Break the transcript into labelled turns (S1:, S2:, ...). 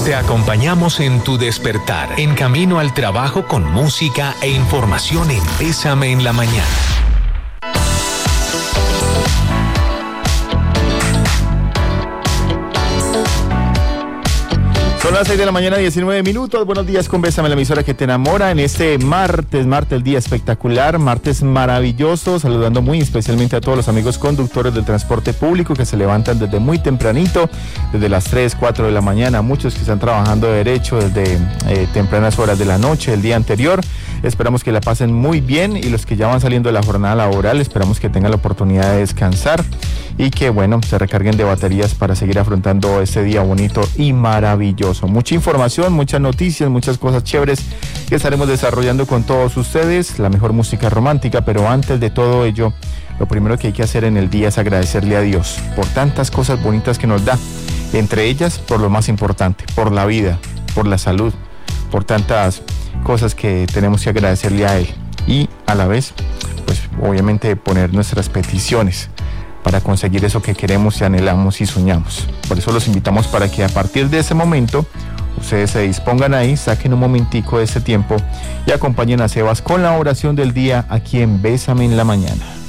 S1: Te acompañamos en tu despertar, en camino al trabajo con música e información en Bésame en la Mañana.
S2: Son las 6 de la mañana, 19 minutos. Buenos días con Bésame, la emisora que te enamora. En este martes, el día espectacular, martes maravilloso. Saludando muy especialmente a todos los amigos conductores del transporte público que se levantan desde muy tempranito, desde las 3, 4 de la mañana. Muchos que están trabajando de derecho desde tempranas horas de la noche, el día anterior. Esperamos que la pasen muy bien, y los que ya van saliendo de la jornada laboral, esperamos que tengan la oportunidad de descansar y que, bueno, se recarguen de baterías para seguir afrontando este día bonito y maravilloso. Mucha información, muchas noticias, muchas cosas chéveres que estaremos desarrollando con todos ustedes, la mejor música romántica, pero antes de todo ello, lo primero que hay que hacer en el día es agradecerle a Dios por tantas cosas bonitas que nos da, entre ellas por lo más importante, por la vida, por la salud, por tantas cosas que tenemos que agradecerle a Él, y a la vez, pues obviamente poner nuestras peticiones para conseguir eso que queremos y anhelamos y soñamos. Por eso los invitamos para que a partir de ese momento ustedes se dispongan ahí, saquen un momentico de ese tiempo y acompañen a Sebas con la oración del día aquí en Bésame en la Mañana.